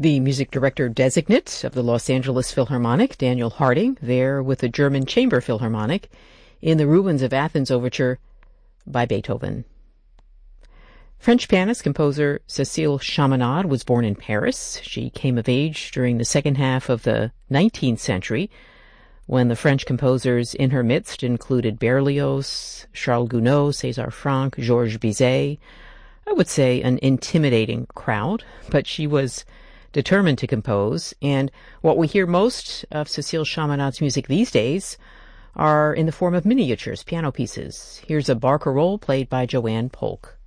The music director designate of the Los Angeles Philharmonic, Daniel Harding, there with the German Chamber Philharmonic in the Ruins of Athens Overture by Beethoven. French pianist composer Cécile Chaminade was born in Paris. She came of age during the second half of the 19th century, when the French composers in her midst included Berlioz, Charles Gounod, César Franck, Georges Bizet. I would say an intimidating crowd, but she was determined to compose, and what we hear most of Cécile Chaminade's music these days are in the form of miniatures, piano pieces. Here's a barcarolle played by Joanne Polk.